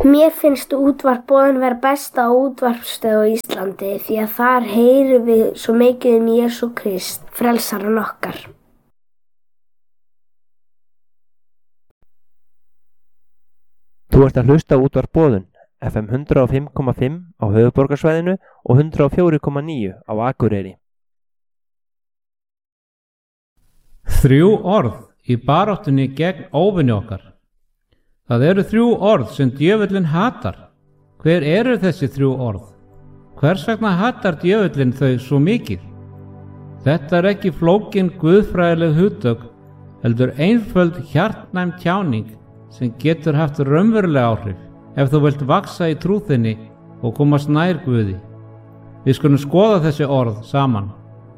Mér finnst útvarp Boðin vera besta útvarpsstöð á Íslandi því að þar heyrum við svo mikið Jesú Krist, frelsarann okkar. Þú ert að hlusta á útvarp Boðin, FM 105,5 á höfuðborgarsvæðinu og 104,9 á Akureyri. 3 orð í baráttunni gegn óvini okkar. Það eru 3 orð sem djöfullinn hatar. Hver eru þessi 3 orð? Hvers vegna hatar djöfullinn þau svo mikið? Þetta er ekki flókin guðfræðileg hugtök, heldur einföld hjartnæm tjáning sem getur haft raunveruleg áhrif ef þú vilt vaxa í trú þinni og komast nær Guði. Við skulum skoða þessi orð saman.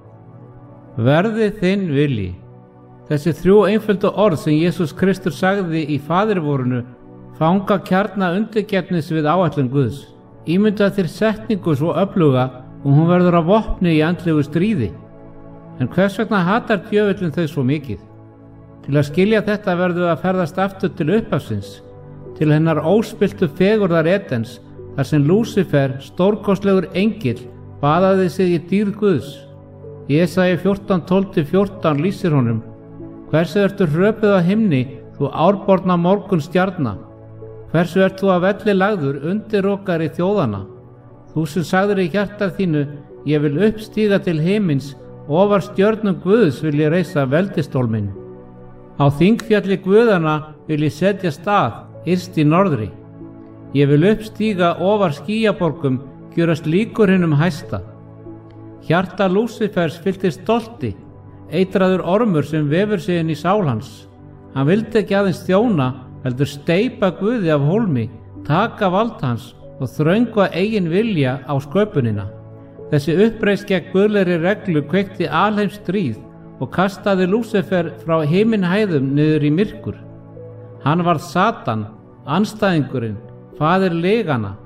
Verði þinn vilji. Þessi 3 einföldu orð sem Jesús Kristur sagði í faðirvorinu fanga kjarna undirgefnis við áætlun Guðs. Ímynda þér setningu svo öfluga og hún verður að vopni í andlegu stríði. En hvers vegna hatar djöfullinn þau svo mikið? Til að skilja þetta verður við að ferðast aftur til upphafsins, til hennar óspilltu fegurðar Edens, þar sem Lúsifer, stórkostlegur engill, baðaði sig í dýrð Guðs. Jesaja 14:12-14 lýsir honum: Hversu ertu hröpuð á himni, þú árborna morgun stjarna? Hversu ert þú að velli lagður undirokari þjóðana? Þú sem sagðir í hjarta þínu, ég vil uppstíga til himins, ofar stjörnum Guðs vil ég reisa veldistól minn. Á þingfjalli Guðana vil ég setja stað, yst í norðri. Ég vil uppstíga ofar skýjaborgum, gjörast líkur hinum hæsta. Hjarta Lúsifers fylltist stolti, eitraður ormur sem vefur sig inn í sál hans. Hann vildi ekki aðeins þjóna, heldur steypa Guði af hólmi, taka vald hans og þröngva eigin vilja á sköpunina. Þessi uppreisn gegn guðlegri reglu kveikti alheim stríð og kastaði Lúsifer frá himinhæðum niður í myrkur. Hann varð Satan, andstæðingurinn, faðir legana.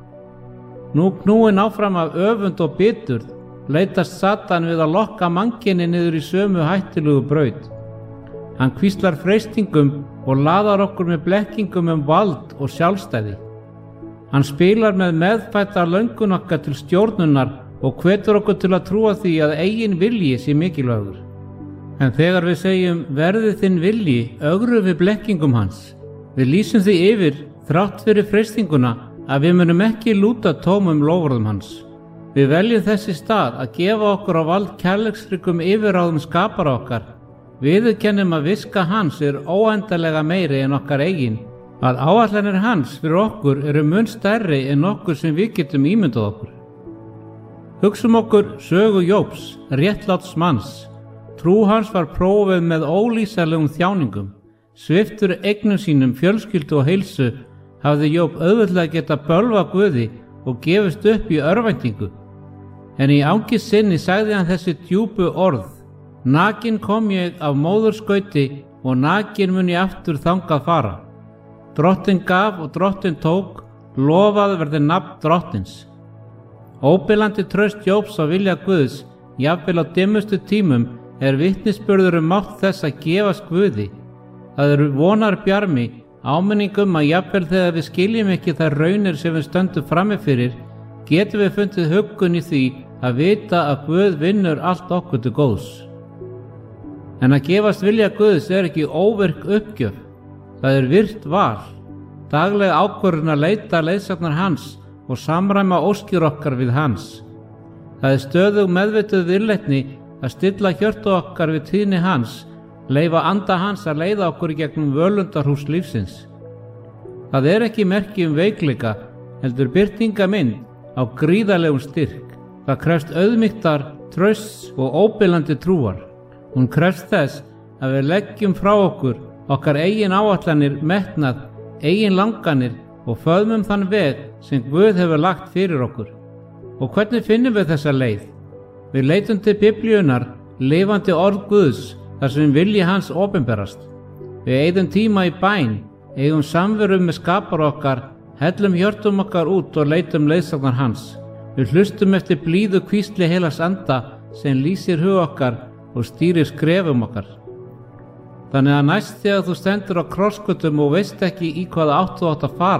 Nú knúinn áfram af öfund og biturð, leitast Satan við að lokka mannkyni niður í sömu hættulugu braut. Hann hvíslar freistingum og laðar okkur með blekkingum vald og sjálfstæði. Hann spilar með meðfætta löngun okkar til stjórnunar og hvetur okkur til að trúa því að eigin vilji sé mikilvægur. En þegar við segjum verði þinn vilji, ögrum við blekkingum hans. Við lýsum því yfir, þrátt fyrir freistinguna, að við munum ekki lúta tómum loforðum hans. Við veljum þessi stað að gefa okkur á vald kærleiksríkum yfirráðum skapara okkar. Viðurkennum að viska hans óendanlega meiri en okkar eigin, að áætlanir hans fyrir okkur eru mun stærri en okkur sem við getum ímyndað okkur. Hugsum okkur sögu Jóbs, réttláts manns. Trú hans var prófið með ólýsanlegum þjáningum. Sviptur eignum sínum, fjölskyldu og heilsu hafði Jób auðveldlega geta bölva Guði og gefist upp í örvæntingu. En í angist sinni sagði hann þessi djúpu orð: Nakin kom ég af móðurskauti og nakin mun ég aftur þangað fara. Drottinn gaf og drottinn tók, lofað verði nafn drottins. Óbilandi traust Jóbs á vilja Guðs, jafnvel á dimmustu tímum, vitnisburður mátt þess að gefast Guði. Það eru vonarbjarmi, áminningum að jafnvel þegar við skiljum ekki þær raunir sem við stöndum frammi fyrir, getum við fundið huggun í því að vita að Guð vinnur allt okkur til góðs. En að gefast vilja Guðs ekki óvirk uppgjöf, það virt val, dagleg ákvörðun að leita leiðsagnar hans og samræma óskir okkar við hans. Það stöðug meðvituð viðleitni að stilla hjörtu okkar við tíðni hans, leyfa anda hans að leiða okkur í gegnum völundarhús lífsins. Það ekki merki veikleika, heldur birtingamind á gríðarlegum styrk. Það krefst auðmýktar, trausts og óbilandi trúar. Hún krefst þess að við leggjum frá okkur okkar eigin áætlanir, metnað, eigin langanir og föðmum þann veg sem Guð hefur lagt fyrir okkur. Og hvernig finnum við þessa leið? Við leitum til Biblíunnar, lifandi orð Guðs, þar sem vilji hans opinberast. Við eyðum tíma í bæn, eigum samveru með skapara okkar, hellum hjörtum okkar út og leitum leiðsagnar hans. Við hlustum eftir blíðu hvísli heilags anda sem lýsir hug okkar og stýrir skrefum okkar. Þannig að næst þegar þú stendur á krossgötum og veist ekki í hvaða átt þú átt að fara,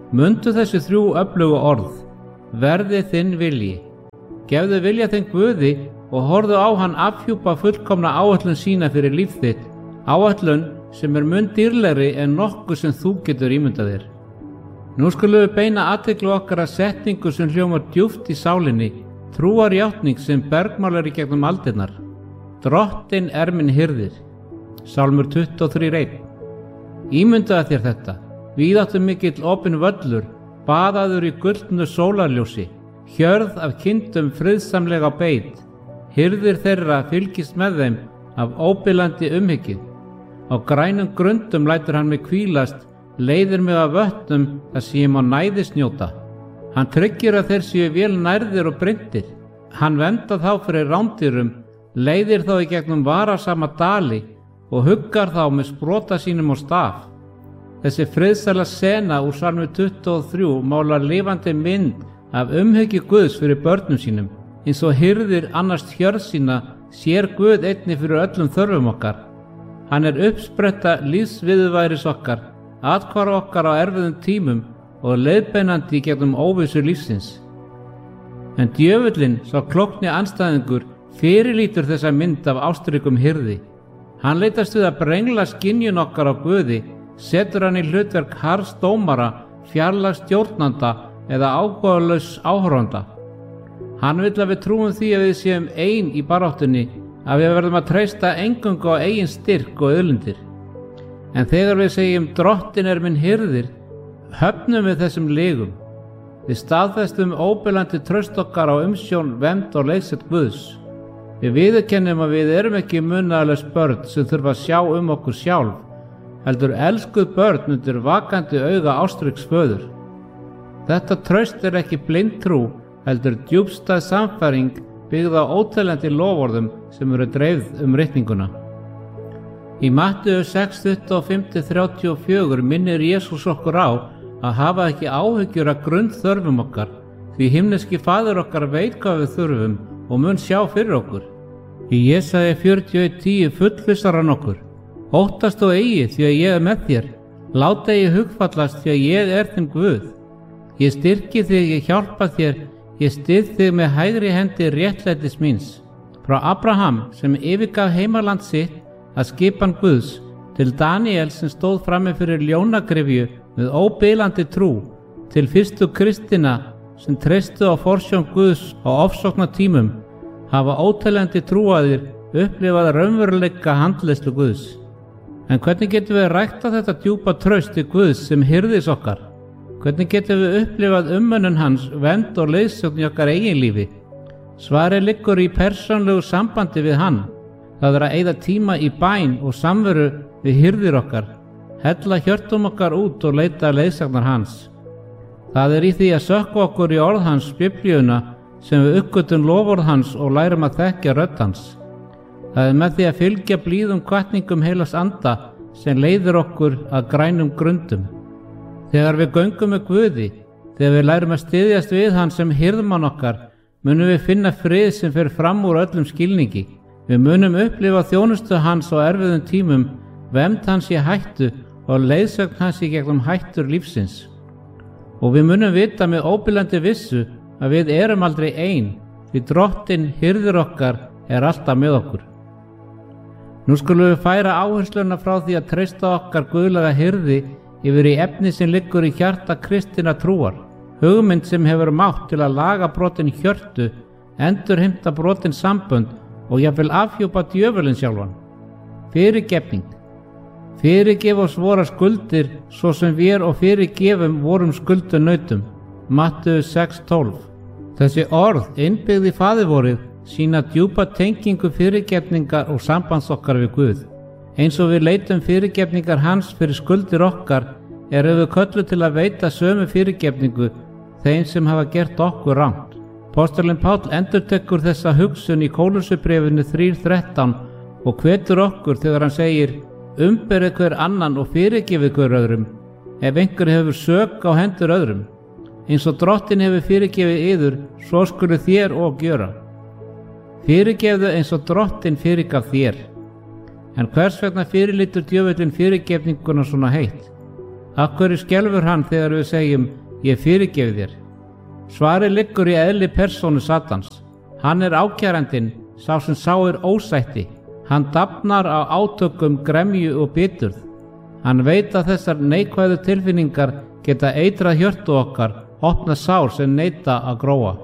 Mundu þessi 3 öflugu orð: verði þinn vilji. Gefðu vilja þinn Guði og horfðu á hann afhjúpa fullkomna áætlun sína fyrir líf þitt, áætlun sem mun dýrlegri en nokkuð sem þú getur ímyndað þér. Nú skulum við beina athygli okkar að setningu sem hljómar djúpt í sálinni, trúarjátning sem bergmálar í gegnum aldirnar. Drottinn er minn hirðir. Sálmur 23:1. Ímyndaðu þér þetta: víðáttu mikill opinn völlur, baðaður í gullnu sólarljósi, hjörð af kindum friðsamlega á beit. Hirðir þeirra fylgist með þeim af óbilandi umhyggju. Á grænum grundum lætur hann mig hvílast, leiðir mig af vötnum þar sem ég má næðis njóta. Hann tryggir að þeir séu vel nærðir og bryndir. Hann verndar þá fyrir rándýrum, leiðir þá í gegnum varasama dali og huggar þá með sprota sínum og staf. Þessi friðsæla sena úr Salmi 23 málar lifandi mynd af umhyggju Guðs fyrir börnum sínum. Eins og hirðir annast hjörð sína sér Guð einnig fyrir öllum þörfum okkar. Hann er uppspretta lífsviðurværis okkar, athvarf okkar á erfiðum tímum og leiðbeinandi gegnum óvissu lífsins. En djöfullinn, sá klókni andstæðingur, fyrirlítur þessa mynd af ástríkum hirði. Hann leitast við að brengla skynjun okkar á Guði, setur hann í hlutverk harðs dómara, fjarlægs stjórnanda eða áhugalaus áhorfanda. Hann vill að við trúum því að við séum ein í baráttunni, að við verðum að treysta eingöngu á eigin styrk og auðlindir. En þegar við segjum Drottinn er minn hirðir, höfnum við þessum legum. Við staðfestum óbilandi traust okkar á umsjón, vernd og leiðsögn Guðs. Við viðurkennum að við erum ekki munaðarlaus börn sem þurfa að sjá okkur sjálf, heldur elskuð börn undir vakandi auga ástríks föður. Þetta traust er ekki blind trú, heldur djúpstæð sannfæring byggð á óteljandi loforðum sem eru dreifð ritninguna. Í Matteus 6:25-34 minnir Jesús okkur á að hafa ekki áhyggjur af grundþörfum okkar, því himneski Faðir okkar veit hvað við þurfum og mun sjá fyrir okkur. Í Jesaja 41:10 fullvissar hann okkur: óttast og eigi því að ég er með þér, láta eigi hugfallast því að ég er þinn Guð. Ég styrki þig, ég hjálpa þér, ég styð þig með hægri hendi réttlætis míns. Frá Abraham sem yfirgaf heimaland sitt að skipan Guðs, til Daniel sem stóð frammi fyrir ljónagrifju með óbilandi trú, til fyrstu kristina sem treystu á forsjón Guðs á ofsókna tímum, hafa óteljandi trúaðir upplifað raunveruleika handleiðslu Guðs. En hvernig getum við ræktað þetta djúpa traust í Guðs sem hirðis okkar? Hvernig getum við upplifað umönnun hans, vernd og leiðsögn í okkar eigin lífi? Svarið liggur í persónlegu sambandi við hann. Það er að eyða tíma í bæn og samveru við hirðir okkar, hella hjörtum okkar út og leita leiðsagnar hans. Það er í því að sökkva okkur í orð hans, Biblíuna, sem við uppgötum loforð hans og lærum að þekkja rödd hans. Það er með því að fylgja blíðum hvatningum heilags anda sem leiðir okkur að grænum grundum. Þegar við göngum með Guði, þegar við lærum að styðjast við hann sem hirðmann okkar, munum við finna frið sem fer fram úr öllum skilningi. Við munum upplifa þjónustu hans á erfiðum tímum, vernd hans í hættu og leiðsögn hans í gegnum hættur lífsins. Og við munum vita með óbilandi vissu að við erum aldrei ein, því Drottinn hirðir okkar er alltaf með okkur. Nú skulum við færa áhersluna frá því að treysta okkar guðlega hirði yfir í efni sem liggur í hjarta kristinna trúar, hugmynd sem hefur mátt til að laga brotin hjörtu, endurheimta brotin sambönd og jafnvel afhjúpa djöfulinn sjálfan. Fyrirgefning. Fyrirgef oss vorar skuldir svo sem við og fyrirgefum vorum skuldunautum. Matteus 6:12. Þessi orð innbyggð í faðirvorið sína djúpa tengingu fyrirgefningar og sambands okkar við Guð. Eins og við leitum fyrirgefningar hans fyrir skuldir okkar, erum við kölluð til að veita sömu fyrirgefningu þeim sem hafa gert okkur rangt. Apóstolinn Páll endurtekur þessa hugsun í Kólussubréfinu 3:13 og hvetur okkur þegar hann segir: umberið hver annan og fyrirgefið hver öðrum, ef einhver hefur sök á hendur öðrum. Eins og Drottinn hefur fyrirgefið yður, svo skulu þér og gjöra. Fyrirgefðu eins og Drottinn fyrirgaf þér. En hvers vegna fyrirlítur djöfullinn fyrirgefninguna svona heitt? Af hverju skelfur hann þegar við segjum, ég fyrirgefi þér? Svarið liggur í eðli persónu Satans. Hann er ákærandinn, sá sem sáir ósætti. Hann dafnar á átökum, gremju og biturð. Hann veit að þessar neikvæðu tilfinningar geta eitrað hjörtu okkar, opna sár sem neita að gróa.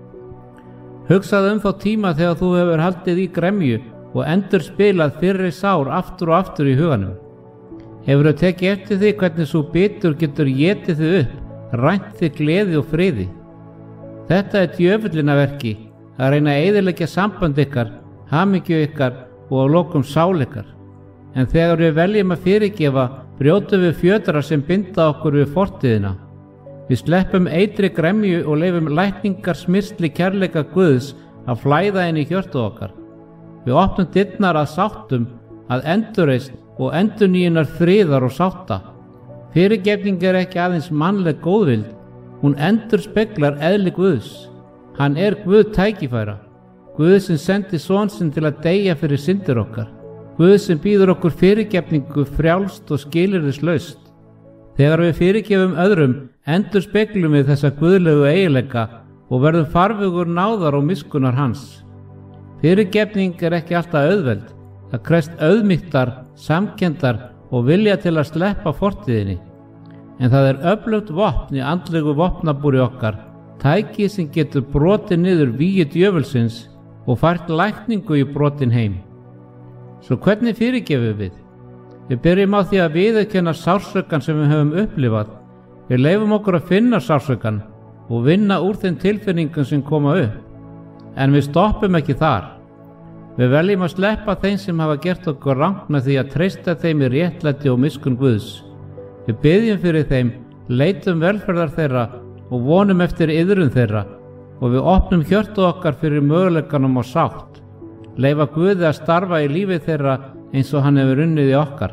Hugsaðu þá tíma þegar þú hefur haldið í gremju og endur spilað fyrri sár aftur og aftur í huganum. Hefur þú tekið eftir því hvernig svo bitur getur étið þig upp, rænt þig gleði og friði? Þetta er djöfullinaverki, að reyna að eyðileggja samband ykkar, hamingju ykkar og að lokum sál ykkar. En þegar við veljum að fyrirgefa, brjótum við fjötra sem binda okkur við fortíðina. Við sleppum eitri gremju og leifum lækningar smyrsli kærleika Guðs að flæða inn í hjörtu okkar. Við opnum dyrnar að sáttum, að endurreisn og endurnýjunar friðar og sátta. Fyrirgefning er ekki aðeins mannleg góðvild, hún endurspeglar eðli Guðs. Hann er Guð tækifæra, Guð sem sendi son sinn til að deyja fyrir syndir okkar, Guð sem býður okkur fyrirgefningu frjálst og skilyrðislaust. Þegar við fyrirgefum öðrum, endurspeglum við þessa guðlegu eiginleika og verðum farvegur náðar og miskunnar hans. Fyrirgefning er ekki alltaf auðveld, það krefst auðmýktar, samkenndar og vilja til að sleppa fortíðinni. En það er öflugt vopn í andlegu vopnabúri okkar, tæki sem getur brotið niður vígi djöfulsins og fært lækningu í brotin heim. Svo hvernig fyrirgefum við? Við byrjum á því að viðurkenna sársaukann sem við höfum upplifað. Við leyfum okkur að finna sársaukann og vinna úr þeim tilfinningum sem koma upp. En við stoppum ekki þar. Við veljum að sleppa þeim sem hafa gert okkur rangt með því að treysta þeim í réttlæti og miskunn Guðs. Við biðjum fyrir þeim, leitum velferðar þeirra og vonum eftir iðrun þeirra og við opnum hjörtu okkar fyrir möguleikanum á sátt. Leyfa Guði að starfa í lífi þeirra eins og hann hefur unnið í okkar.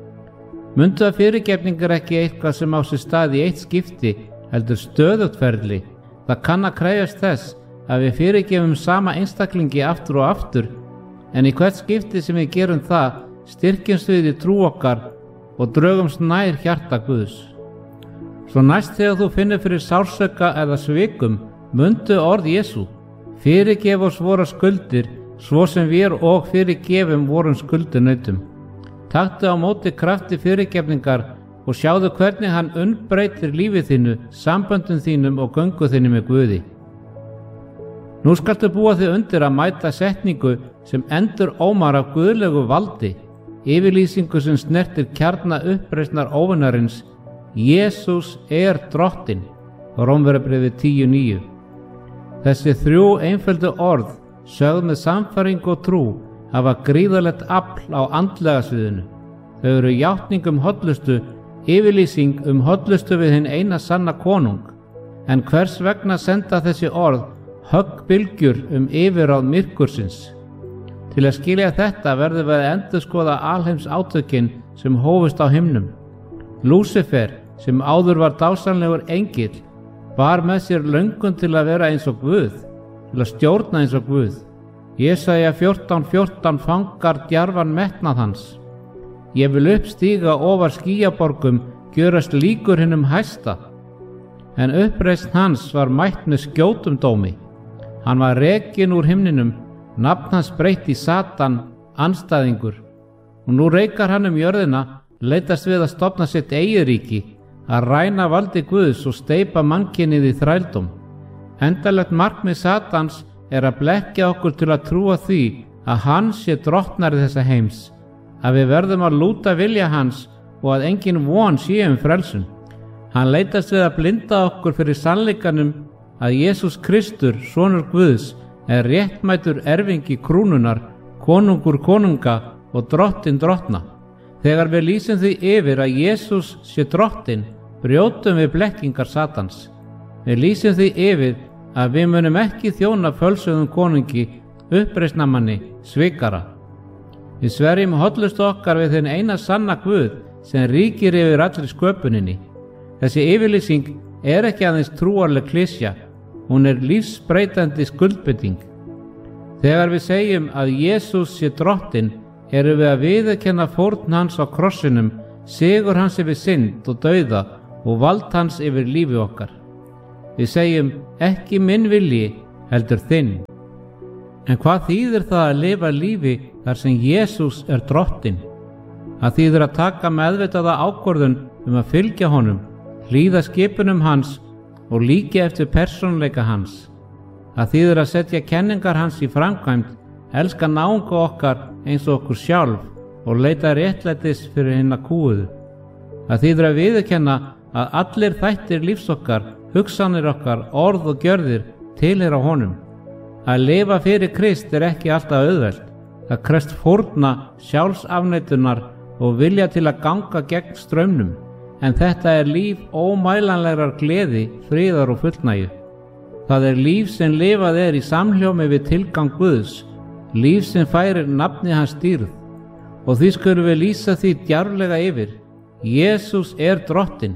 Mundu að fyrirgefning er ekki eitthvað sem á sér stað í eitt skipti, heldur stöðugt ferli. Það kann að krefjast þess að við fyrirgefum sama einstaklingi aftur og aftur, en í hvert skipti sem við gerum það, styrkjumst við í trú okkar og drögumst nær hjarta Guðs. Svo næst þegar þú finnur fyrir sársauka eða svikum, mundu orð Jesú: fyrirgef oss vorar skuldir, svo sem við og fyrirgefum vorum skuldunautum. Taktu á móti krafti fyrirgefningar og sjáðu hvernig hann unnbreytir lífið þínu, samböndum þínum og göngu þínu með Guði. Nú skaltu búa þig undir að mæta setningu sem endur ómar af guðlegu valdi, yfirlýsingu sem snertir kjarna uppreisnar óvinarins: Jesús er drottinn. Rómverjabréfið 10:9. Þessi þrjú einföldu orð, sögð með sannfæringu og trú, hafa gríðarlegt afl á andlega sviðinu. Þau eru játning hollustu, yfirlýsing hollustu við hinn eina sanna konung. En hvers vegna senda þessi orð höggbylgjur yfirráð myrkursins? Til að skilja þetta verðum við að endurskoða alheims átökin sem hófust á himnum. Lúsifer, sem áður var dásamlegur engill, bar með sér löngun til að vera eins og Guð, til að stjórna eins og Guð. Jesaja 14:14 fangar djarfan metnað hans. Ég vil uppstíga ofar skýjaborgum, gjörast líkur hinum hæsta. En uppreisn hans var mætt með skjótum dómi. Hann var rekinn úr himninum, nafn hans breytt í Satan, andstæðingur. Og nú reikar hann jörðina, leitast við að stofna sitt eigið ríki, að ræna valdi Guðs og steypa mannkynið í þrældóm. Endanlegt markmið Satans er að blekkja okkur til að trúa því að hann sé drottnari þessa heims, að við verðum að lúta vilja hans og að engin von sé frelsun. Hann leitast við að blinda okkur fyrir sannleikanum að Jesús Kristur, sonur Guðs, er réttmætur erfingi krúnunar, konungur konunga og drottinn drottna. Þegar við lýsum því yfir að Jesús sé drottinn, brjótum við blekkingar Satans. Við lýsum því yfir að við munum ekki þjóna fölsuðum konungi, uppreisnarmanni, svikara. Við sverjum hollustu okkar við þinn eina sanna Guð sem ríkir yfir allri sköpuninni. Þessi yfirlýsing er ekki aðeins trúarleg klisja, hún er lífsbreytandi skuldbinding. Þegar við segjum að Jesús sé drottinn, erum við að viðurkenna fórn hans á krossinum sigur hans yfir synd og dauða og vald hans yfir lífi okkar. Við segjum, ekki minn vilji, heldur þinn. En hvað þýðir það að lifa lífi þar sem Jesús er drottinn? Það þýðir að taka meðvitaða ákvörðun að fylgja honum, hlýða skipunum hans og líka eftir persónuleika hans. Það þýðir að setja kenningar hans í framkvæmd, elska náunga okkar eins og okkur sjálf og leita réttlætis fyrir hinna kúuðu. Það þýðir að viðurkenna að allir þættir lífs okkar, hugsanir okkar, orð og gjörðir tilheyra honum. Að lifa fyrir Krist er ekki alltaf auðvelt. Það krefst fórna, sjálfsafneitunar og vilja til að ganga gegn straumnum. En þetta er líf ómælanlegrar gleði, friðar og fullnægju. Það er líf sem lifað er í samhljómi við tilgang Guðs, líf sem færir nafni hans dýrð. Og því skulum við lýsa því djarflega yfir. Jesús er drottinn.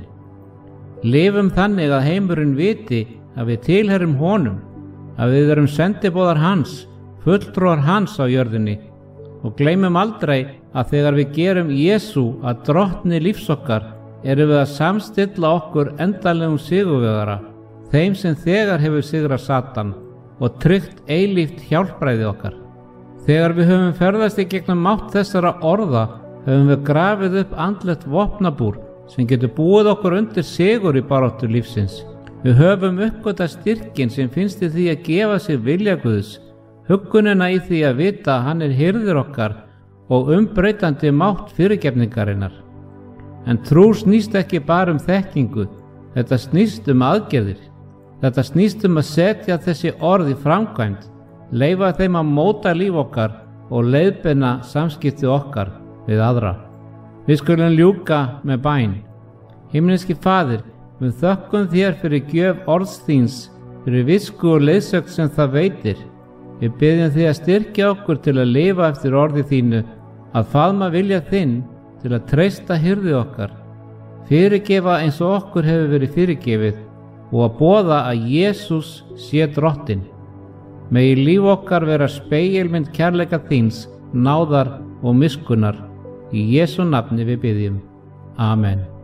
Lifum þannig að heimurinn viti að við tilheyrum honum, að við erum sendiboðar hans, fulltrúar hans á jörðinni og gleymum aldrei að þegar við gerum Jesú að drottni lífs okkar erum við að samstilla okkur endanlegum sigurvegara, þeim sem þegar hefur sigrað Satan og tryggt eilíft hjálpræði okkar. Þegar við höfum ferðast í gegnum mátt þessara orða höfum við grafið upp andlegt vopnabúr sem getur búið okkur undir sigur í baráttu lífsins. Við höfum uppgötað styrkin sem finnst í því að gefa sig vilja Guðs, huggunina í því að vita að hann er hirðir okkar og umbreytandi mátt fyrirgefningarinnar. En trú snýst ekki bara þekkingu, þetta snýst aðgerðir. Þetta snýst að setja þessi orð í framkvæmd, leyfa þeim að móta líf okkar og leiðbeina samskipti okkar við aðra. Við skulum ljúka með bæn. Himneski Faðir, við þökkum þér fyrir gjöf orðs þíns, fyrir visku og leiðsögn sem það veitir. Við biðjum þig að styrkja okkur til að lifa eftir orði þínu, að faðma vilja þinn, til að treysta hirði okkar, fyrirgefa eins og okkur hefur verið fyrirgefið og að boða að Jesús sé drottinn. Megi líf okkar vera spegilmynd kærleika þíns, náðar og miskunnar. Í Jesú nafni við biðjum. Amen.